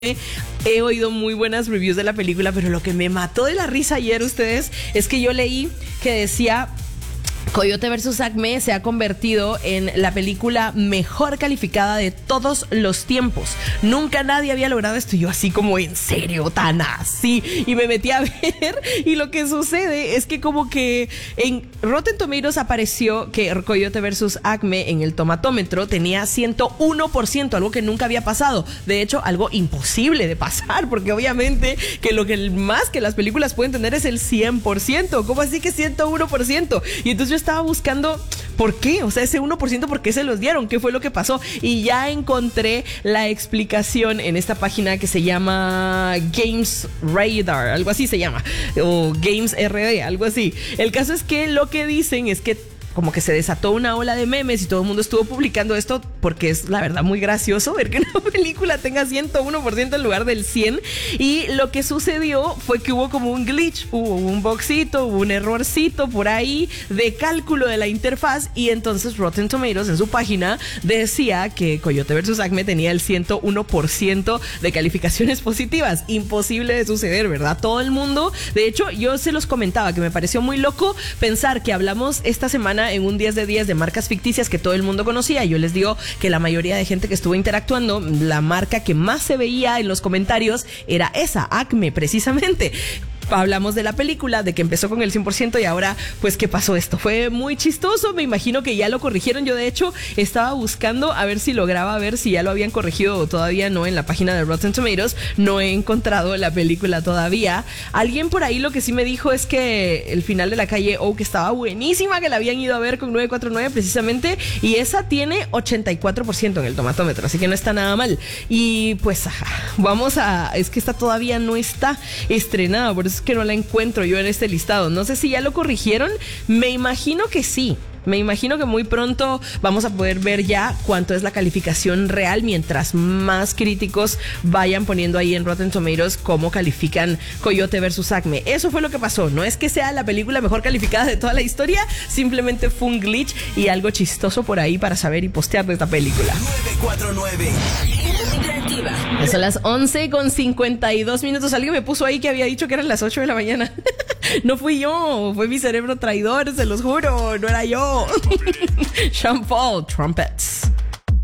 He oído muy buenas reviews de la película, pero lo que me mató de la risa ayer, ustedes, es que yo leí que decía: Coyote vs. Acme se ha convertido en la película mejor calificada de todos los tiempos. Nunca nadie había logrado esto. Y yo así como, ¿en serio? ¿Tan así? Y me metí a ver, y lo que sucede es que como que en Rotten Tomatoes apareció que Coyote vs. Acme en el tomatómetro tenía 101%, algo que nunca había pasado. De hecho, algo imposible de pasar, porque obviamente que lo que más que las películas pueden tener es el 100%. ¿Cómo así que 101%? Y entonces yo estaba buscando por qué, o sea, ese 1%, ¿por qué se los dieron? ¿Qué fue lo que pasó? Y ya encontré la explicación en esta página que se llama Games Radar, algo así se llama, o Games RD, algo así. El caso es que lo que dicen es que como que se desató una ola de memes y todo el mundo estuvo publicando esto porque es la verdad muy gracioso ver que una película tenga 101% en lugar del 100%. Y lo que sucedió fue que hubo como un glitch, hubo un bugcito, hubo un errorcito por ahí de cálculo de la interfaz, y entonces Rotten Tomatoes en su página decía que Coyote vs. Acme tenía el 101% de calificaciones positivas. Imposible de suceder, ¿verdad? Todo el mundo, de hecho, yo se los comentaba que me pareció muy loco pensar que hablamos esta semana en un 10 de 10 de marcas ficticias que todo el mundo conocía. Yo les digo que la mayoría de gente que estuvo interactuando, la marca que más se veía en los comentarios era esa, Acme, precisamente. Hablamos de la película, de que empezó con el 100% y ahora, pues, ¿qué pasó esto? Fue muy chistoso, me imagino que ya lo corrigieron. Yo, de hecho, estaba buscando a ver si lograba ver si ya lo habían corregido o todavía no en la página de Rotten Tomatoes. No he encontrado la película todavía. Alguien por ahí lo que sí me dijo es que el final de La Calle O, que estaba buenísima, que la habían ido a ver con 949 precisamente, y esa tiene 84% en el tomatómetro, así que no está nada mal. Y pues, es que esta todavía no está estrenada, por eso que no la encuentro yo en este listado. No sé si ya lo corrigieron. Me imagino que sí. Me imagino que muy pronto vamos a poder ver ya cuánto es la calificación real, mientras más críticos vayan poniendo ahí en Rotten Tomatoes cómo califican Coyote vs. Acme. Eso fue lo que pasó. No es que sea la película mejor calificada de toda la historia, simplemente fue un glitch y algo chistoso por ahí para saber y postear de esta película. 949. Son las 11:52. Alguien me puso ahí que había dicho que eran las 8 de la mañana. No fui yo, fue mi cerebro traidor, se los juro, no era yo. Sean Paul, Trumpets.